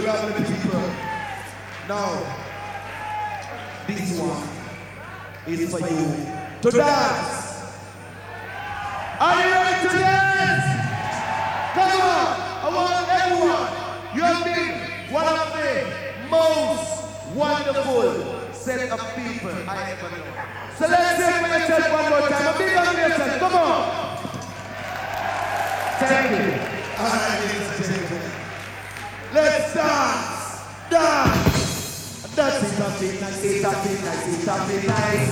lovely people. Now, this one is for you to dance. Are you ready to dance? Come on, I want everyone. You have been one of the most wonderful set of people I ever know. So let's say for yourself one more time. A big up yourself. Come on. Thank you. All right, ladies and gentlemen. Let's dance. Dance. That's it, that's it, that's it, that's it, that's it, that's it, nice.